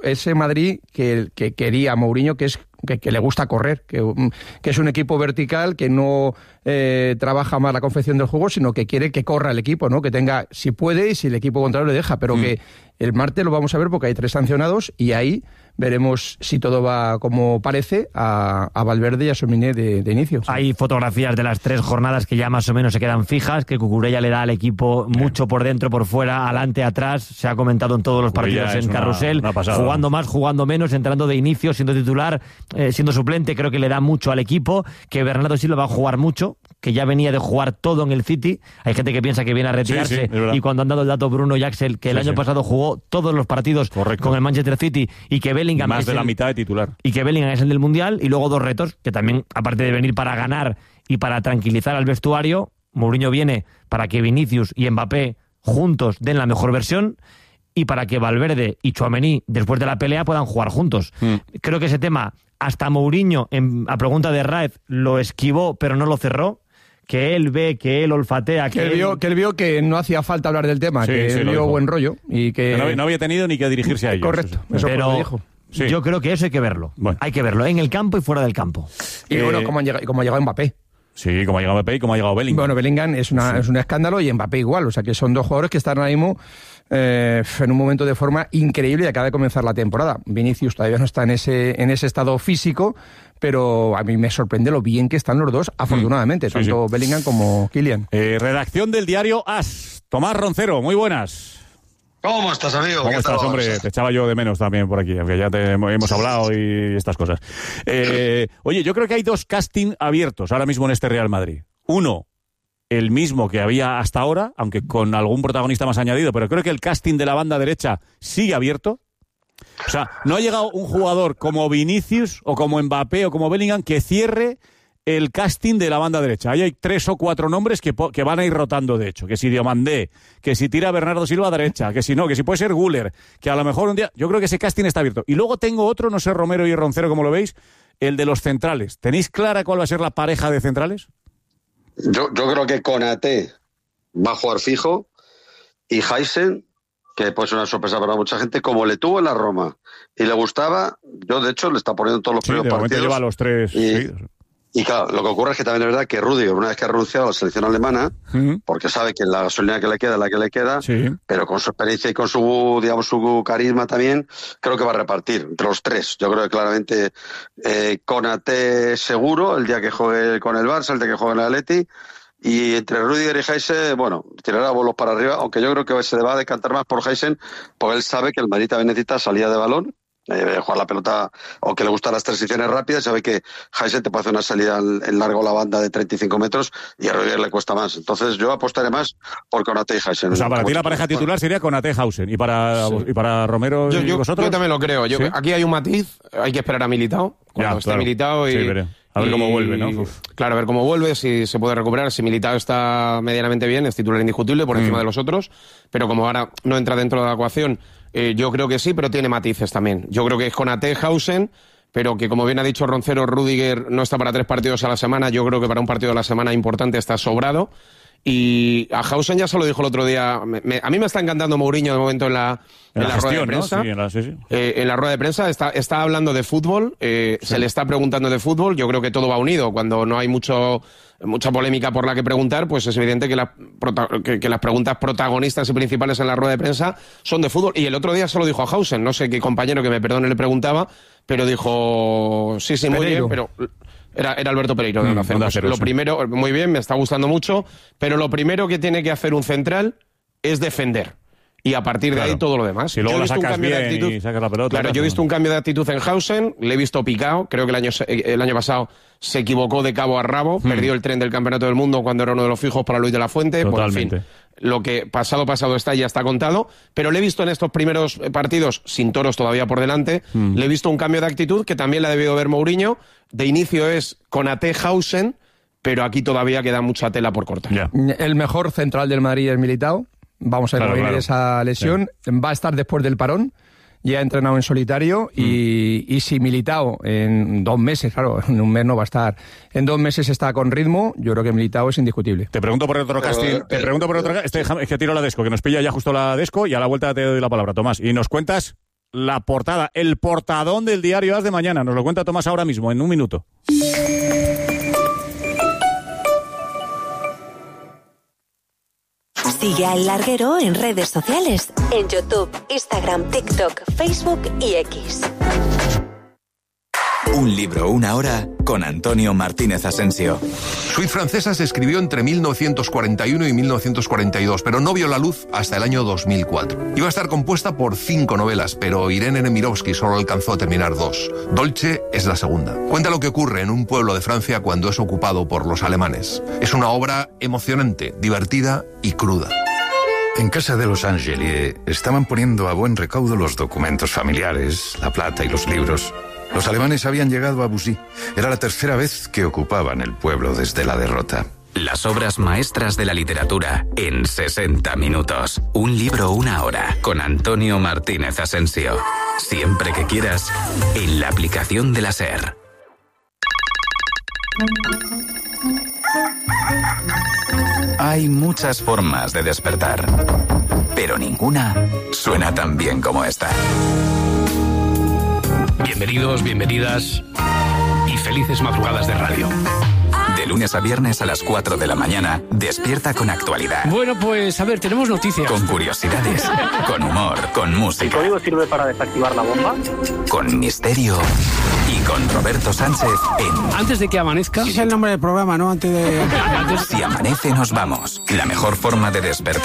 ese Madrid que quería Mourinho, que le gusta correr, que es un equipo vertical, que no trabaja más la confección del juego, sino que quiere que corra el equipo, ¿no? Que tenga, si puede y si el equipo contrario le deja, pero que el martes lo vamos a ver porque hay 3 sancionados y ahí veremos si todo va como parece a Valverde y a Sominé de inicio. Hay fotografías de las 3 jornadas que ya más o menos se quedan fijas, que Cucurella le da al equipo mucho por dentro, por fuera, adelante, atrás. Se ha comentado en todos los partidos en Carrusel, jugando más, jugando menos, entrando de inicio, siendo titular, siendo suplente. Creo que le da mucho al equipo, que Bernardo Silva va a jugar mucho, que ya venía de jugar todo en el City. Hay gente que piensa que viene a retirarse, y cuando han dado el dato Bruno y Axel, que el año pasado jugó todos los partidos con el Manchester City, y que Bellingham más de la mitad de titular. Y que Bellingham es el del Mundial, y luego 2 retos, que también, aparte de venir para ganar y para tranquilizar al vestuario, Mourinho viene para que Vinicius y Mbappé juntos den la mejor versión, y para que Valverde y Tchouaméni, después de la pelea, puedan jugar juntos. Creo que ese tema, hasta Mourinho, a pregunta de Raez, lo esquivó, pero no lo cerró. Que él ve, que él olfatea, que él vio que no hacía falta hablar del tema, que él vio buen rollo y que no había tenido ni que dirigirse a ellos. Correcto, eso pero lo dijo. Sí. Yo creo que eso hay que verlo. Bueno. Hay que verlo en el campo y fuera del campo. Y bueno, como ha llegado Mbappé. Sí, como ha llegado Mbappé y como ha llegado Bellingham. Bueno, Bellingham es un escándalo, y Mbappé igual. O sea, que son 2 jugadores que están ahora mismo en un momento de forma increíble y acaba de comenzar la temporada. Vinicius todavía no está en ese estado físico, pero a mí me sorprende lo bien que están los dos, afortunadamente, tanto Bellingham como Kylian. Redacción del diario AS. Tomás Roncero, muy buenas. ¿Cómo estás, amigo? ¿Cómo estás, hombre? Te echaba yo de menos también por aquí, aunque ya hemos hablado y estas cosas. Oye, yo creo que hay 2 castings abiertos ahora mismo en este Real Madrid. Uno, el mismo que había hasta ahora, aunque con algún protagonista más añadido, pero creo que el casting de la banda derecha sigue abierto. O sea, no ha llegado un jugador como Vinicius o como Mbappé o como Bellingham que cierre el casting de la banda derecha. Ahí hay 3 o 4 nombres que van a ir rotando, de hecho. Que si Diomandé, que si tira Bernardo Silva a derecha, que si no, que si puede ser Güler, que a lo mejor un día... Yo creo que ese casting está abierto. Y luego tengo otro, no sé, Romero y Roncero, como lo veis, el de los centrales. ¿Tenéis clara cuál va a ser la pareja de centrales? Yo creo que Konaté va a jugar fijo, y Heisen, que puede ser una sorpresa para mucha gente, como le tuvo en la Roma y le gustaba, yo de hecho le está poniendo todos los primeros partidos. Lleva los 3 seguidos. Y claro, lo que ocurre es que también es verdad que Rüdiger, una vez que ha renunciado a la selección alemana, porque sabe que la gasolina que le queda es la que le queda, pero con su experiencia y con su, digamos, su carisma también, creo que va a repartir entre los 3. Yo creo que claramente Konaté seguro, el día que juegue con el Barça, el día que juegue en el Atleti, y entre Rüdiger y Heisen, bueno, tirará bolos para arriba, aunque yo creo que se le va a decantar más por Heisen, porque él sabe que el Madrid también necesita salida de balón, jugar la pelota, o que le gustan las transiciones rápidas. Sabe que Heisen te puede hacer una salida en largo la banda de 35 metros y a Rüdiger le cuesta más. Entonces yo apostaré más por Konaté y Heisen. O sea, para ti la pareja titular sería Konaté-Hausen. ¿Y para Romero y vosotros? Yo también lo creo. Aquí hay un matiz, hay que esperar a Militao, cuando esté Militao y... A ver cómo vuelve, ¿no? Claro, a ver cómo vuelve, si se puede recuperar. Si Militao está medianamente bien, es titular indiscutible por encima de los otros, pero como ahora no entra dentro de la ecuación, yo creo que sí, pero tiene matices también. Yo creo que es Konaté, Hausen, pero que, como bien ha dicho Roncero, Rüdiger no está para 3 partidos a la semana. Yo creo que para un partido a la semana importante está sobrado. Y a Hausen ya se lo dijo el otro día. A mí me está encantando Mourinho de momento en la rueda de prensa. ¿No? Sí, en la rueda de prensa está hablando de fútbol, se le está preguntando de fútbol. Yo creo que todo va unido. Cuando no hay mucha polémica por la que preguntar, pues es evidente que las preguntas protagonistas y principales en la rueda de prensa son de fútbol. Y el otro día se lo dijo a Hausen. No sé qué compañero que me perdone le preguntaba, pero dijo, sí, muy bien, pero... Era Alberto Pereiro de Onda Cero. Pues lo primero, muy bien, me está gustando mucho, pero lo primero que tiene que hacer un central es defender. Y a partir de ahí todo lo demás. Si luego la sacas bien y sacas la pelota. Claro, yo he visto un cambio de actitud en Hausen, le he visto picado. Creo que el año pasado se equivocó de cabo a rabo, perdió el tren del Campeonato del Mundo cuando era uno de los fijos para Luis de la Fuente. Totalmente. Pues, en fin, lo que pasado está, ya está contado. Pero le he visto en estos primeros partidos, sin toros todavía por delante, le he visto un cambio de actitud que también le ha debido ver Mourinho. De inicio es Konaté, Hausen, pero aquí todavía queda mucha tela por cortar. Yeah. El mejor central del Madrid es Militao. Vamos a ver esa lesión. Sí. Va a estar después del parón. Ya ha entrenado en solitario y si Militao en 2 meses, claro, en un mes no va a estar, en 2 meses está con ritmo, yo creo que Militao es indiscutible. Te pregunto por otro casting, es que tiro la Desco, que nos pilla ya justo la Desco y a la vuelta te doy la palabra, Tomás. Y nos cuentas la portada, el portadón del diario AS de mañana. Nos lo cuenta Tomás ahora mismo, en un minuto. Sigue a El Larguero en redes sociales, en YouTube, Instagram, TikTok, Facebook y X. Un libro, una hora, con Antonio Martínez Asensio. Suite francesa se escribió entre 1941 y 1942, pero no vio la luz hasta el año 2004. Iba a estar compuesta por 5 novelas, pero Irene Nemirovsky solo alcanzó a terminar 2. Dolce es la segunda. Cuenta lo que ocurre en un pueblo de Francia cuando es ocupado por los alemanes. Es una obra emocionante, divertida y cruda. En casa de los Angeli estaban poniendo a buen recaudo los documentos familiares, la plata y los libros. Los alemanes habían llegado a Bussy. Era la tercera vez que ocupaban el pueblo desde la derrota. Las obras maestras de la literatura en 60 minutos. Un libro, una hora, con Antonio Martínez Asensio. Siempre que quieras, en la aplicación de la SER. Hay muchas formas de despertar, pero ninguna suena tan bien como esta. Bienvenidos, bienvenidas y felices madrugadas de radio. De lunes a viernes a las 4 de la mañana, despierta con actualidad. Bueno, pues a ver, tenemos noticias. Con curiosidades, con humor, con música. ¿El código sirve para desactivar la bomba? Con misterio y con Roberto Sánchez en... Antes de que amanezca... Ese es el nombre del programa, ¿no? Antes de... Si amanece nos vamos. La mejor forma de despertar